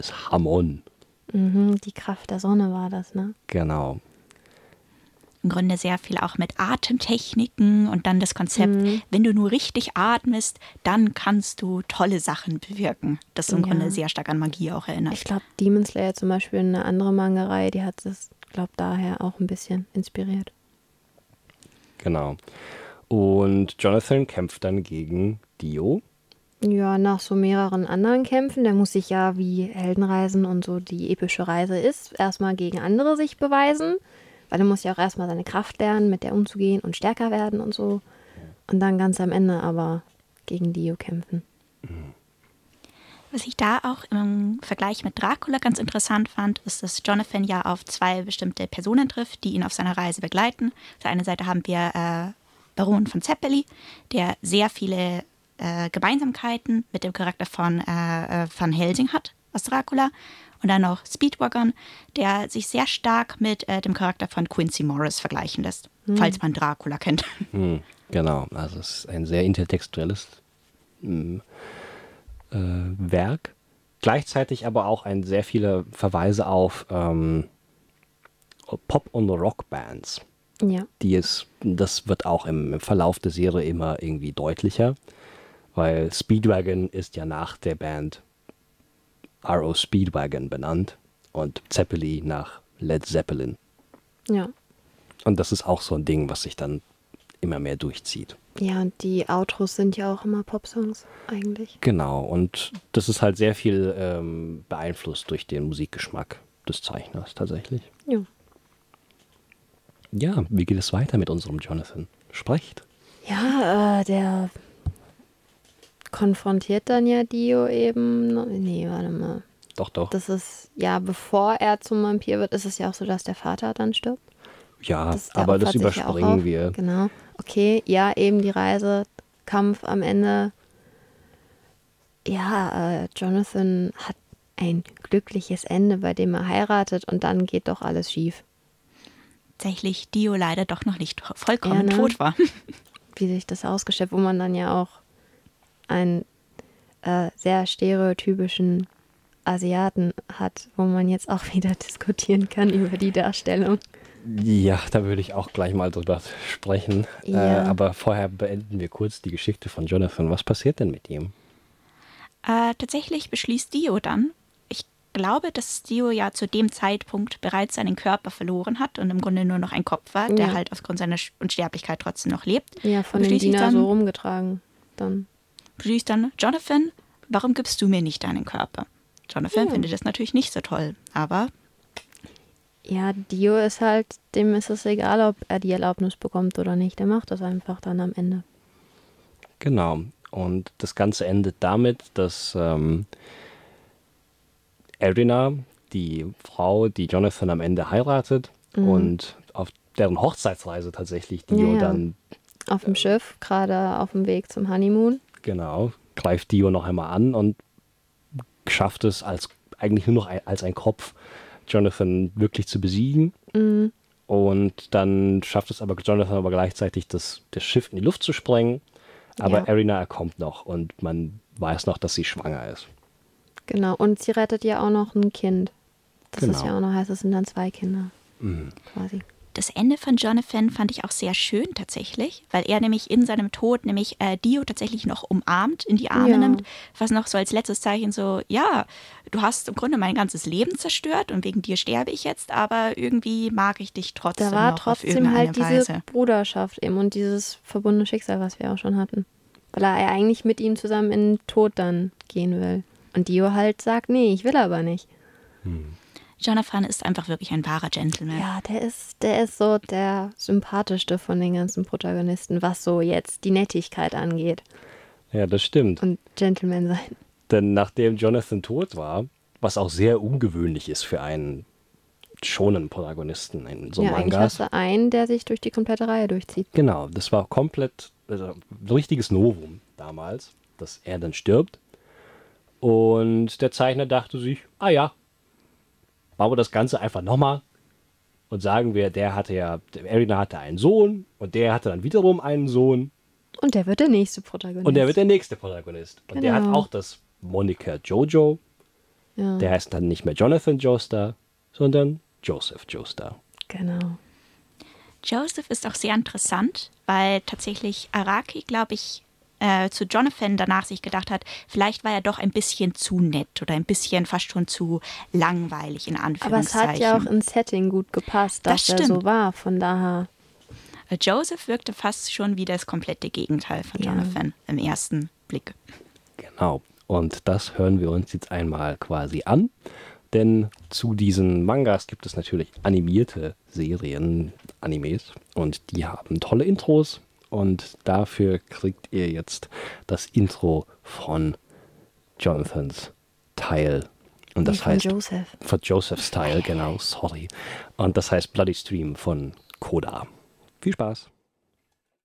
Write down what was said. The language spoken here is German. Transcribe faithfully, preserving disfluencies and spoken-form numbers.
ist Hamon. Mhm, die Kraft der Sonne war das, ne? Genau. Im Grunde sehr viel auch mit Atemtechniken und dann das Konzept, Mhm. wenn du nur richtig atmest, dann kannst du tolle Sachen bewirken. Das im Ja. Grunde sehr stark an Magie auch erinnert. Ich glaube, Demon Slayer zum Beispiel, eine andere Manga-Reihe, die hat das, glaube daher auch ein bisschen inspiriert. Genau. Und Jonathan kämpft dann gegen Dio. Ja, nach so mehreren anderen Kämpfen, der muss sich ja, wie Heldenreisen und so die epische Reise ist, erstmal gegen andere sich beweisen, weil er muss ja auch erstmal seine Kraft lernen, mit der umzugehen und stärker werden und so. Und dann ganz am Ende aber gegen Dio kämpfen. Was ich da auch im Vergleich mit Dracula ganz interessant fand, ist, dass Jonathan ja auf zwei bestimmte Personen trifft, die ihn auf seiner Reise begleiten. Auf der einen Seite haben wir äh, Baron von Zeppeli, der sehr viele äh, Gemeinsamkeiten mit dem Charakter von äh, Van Helsing hat aus Dracula. Und dann noch Speedwagon, der sich sehr stark mit äh, dem Charakter von Quincy Morris vergleichen lässt, hm. falls man Dracula kennt. Hm, genau, also es ist ein sehr intertextuelles hm, äh, Werk. Gleichzeitig aber auch ein sehr viele Verweise auf ähm, Pop- und Rockbands. Ja. Die ist, das wird auch im Verlauf der Serie immer irgendwie deutlicher, weil Speedwagon ist ja nach der Band R O Speedwagon benannt und Zeppeli nach Led Zeppelin. Ja. Und das ist auch so ein Ding, was sich dann immer mehr durchzieht. Ja, und die Outros sind ja auch immer Popsongs eigentlich. Genau, und das ist halt sehr viel ähm, beeinflusst durch den Musikgeschmack des Zeichners tatsächlich. Ja. Ja, wie geht es weiter mit unserem Jonathan? Sprecht. Ja, äh, der konfrontiert dann ja Dio eben. Nee, warte mal. Doch, doch. Das ist, ja, bevor er zum Vampir wird, ist es ja auch so, dass der Vater dann stirbt. Ja, Das, aber das opfert sich ja auch überspringen auf. wir. Genau. Okay, ja, eben die Reise, Kampf am Ende. Ja, äh, Jonathan hat ein glückliches Ende, bei dem er heiratet und dann geht doch alles schief. Tatsächlich Dio leider doch noch nicht vollkommen Ja, ne? tot war. Wie sich das ausgestellt, wo man dann ja auch einen äh, sehr stereotypischen Asiaten hat, wo man jetzt auch wieder diskutieren kann über die Darstellung. Ja, da würde ich auch gleich mal drüber sprechen. Ja. Äh, aber vorher beenden wir kurz die Geschichte von Jonathan. Was passiert denn mit ihm? Äh, tatsächlich beschließt Dio dann, ich glaube, dass Dio ja zu dem Zeitpunkt bereits seinen Körper verloren hat und im Grunde nur noch ein Kopf war, der Ja. halt aufgrund seiner Unsterblichkeit trotzdem noch lebt. Ja, von Und dem beschließt sich Diener dann, so rumgetragen. Dann. beschließt dann, Jonathan, warum gibst du mir nicht deinen Körper? Jonathan Ja. findet das natürlich nicht so toll, aber Ja, Dio ist halt, dem ist es egal, ob er die Erlaubnis bekommt oder nicht. Der macht das einfach dann am Ende. Genau. Und das Ganze endet damit, dass ähm, Erina, die Frau, die Jonathan am Ende heiratet Mhm. und auf deren Hochzeitsreise tatsächlich Dio Ja, ja. dann, Auf dem Schiff, gerade auf dem Weg zum Honeymoon. genau, greift Dio noch einmal an und schafft es als eigentlich nur noch ein, als ein Kopf, Jonathan wirklich zu besiegen. Mhm. Und dann schafft es aber Jonathan aber gleichzeitig, das, das Schiff in die Luft zu sprengen. Aber Ja. Erina erkommt noch und man weiß noch, dass sie schwanger ist. Genau, und sie rettet ja auch noch ein Kind. Das ist Genau. ja auch noch, heißt, es sind dann zwei Kinder. Mhm. Quasi. das Ende von Jonathan fand ich auch sehr schön tatsächlich, weil er nämlich in seinem Tod nämlich äh, Dio tatsächlich noch umarmt, in die Arme Ja. nimmt, was noch so als letztes Zeichen so, ja, du hast im Grunde mein ganzes Leben zerstört und wegen dir sterbe ich jetzt, aber irgendwie mag ich dich trotzdem Da war noch auf trotzdem irgendeine halt diese Weise. Bruderschaft eben und dieses verbundene Schicksal, was wir auch schon hatten. Weil er eigentlich mit ihm zusammen in den Tod dann gehen will. Und Dio halt sagt, nee, ich will aber nicht. Jonathan ist einfach wirklich ein wahrer Gentleman. Ja, der ist, der ist so der sympathischste von den ganzen Protagonisten, was so jetzt die Nettigkeit angeht. Ja, das stimmt. Und Gentleman sein. Denn nachdem Jonathan tot war, was auch sehr ungewöhnlich ist für einen schonen Protagonisten in so Ja, eigentlich Mangas. hast du einen, der sich durch die komplette Reihe durchzieht. Genau, das war komplett also, ein richtiges Novum damals, dass er dann stirbt. Und der Zeichner dachte sich, ah ja, machen wir das Ganze einfach nochmal und sagen wir, der hatte ja, der Erina hatte einen Sohn und der hatte dann wiederum einen Sohn Und der wird der nächste Protagonist. und der wird der nächste Protagonist. Und der hat Genau. auch das Moniker Jojo Ja, Der heißt dann nicht mehr Jonathan Joestar, sondern Joseph Joestar. genau. Joseph ist auch sehr interessant, weil tatsächlich Araki, glaube ich, äh, zu Jonathan danach sich gedacht hat, vielleicht war er doch ein bisschen zu nett oder ein bisschen fast schon zu langweilig, in Aber es Anführungszeichen. hat ja auch ins Setting gut gepasst, dass Das er so stimmt. war. Von daher, Äh, Joseph wirkte fast schon wie das komplette Gegenteil von Ja. Jonathan im ersten Blick. Genau. Und das hören wir uns jetzt einmal quasi an. Denn zu diesen Mangas gibt es natürlich animierte Serien, Animes. Und die haben tolle Intros. Und dafür kriegt ihr jetzt das Intro von Jonathans Teil. Und das wie von heißt Joseph. von Joseph's Teil, genau, sorry. Und das heißt Bloody Stream von Koda. Viel Spaß.